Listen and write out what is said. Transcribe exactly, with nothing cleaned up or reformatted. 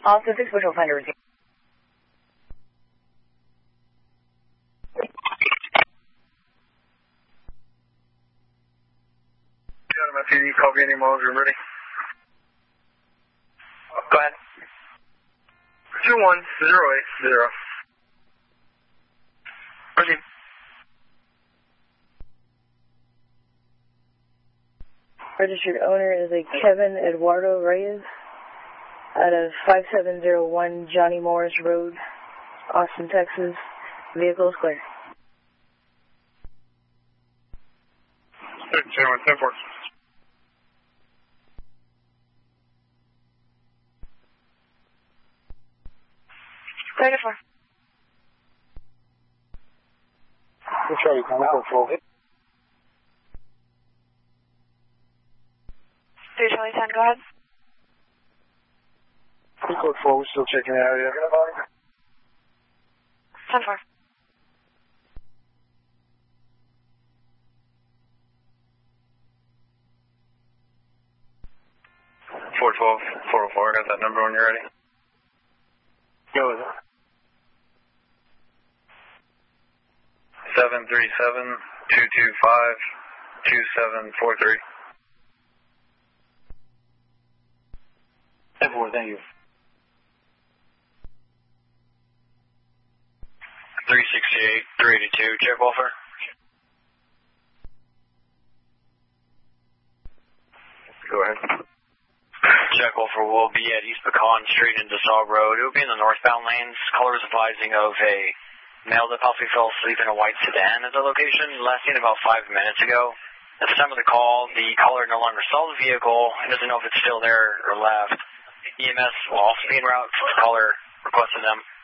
Austin six Bushel, find a receiver. Got him at P D, copy any miles, you're ready. Go ahead. two one zero eight zero. Proceed. Registered owner is a Kevin Eduardo Reyes out of five seven zero one Johnny Morris Road, Austin, Texas. Vehicle is clear. thirteen one ten four. thirty-four. We'll try to come out for it. three Charlie ten, go ahead. three code four, we're still checking it out. Yeah. ten four. four twelve, four oh four, I got that number when you're ready. Go with it. seven three seven, two two five, two seven four three. ten four, thank you. three sixty-eight, three eighty-two, check Wolfer. Go ahead. Check Wolfer will be at East Pecan Street and DeSalle Road. It will be in the northbound lanes. Caller is advising of a male that possibly fell asleep in a white sedan at the location, last seen about five minutes ago. At the time of the call, the caller no longer saw the vehicle and doesn't know if it's still there or left. E M S will also be en route. The caller requested them.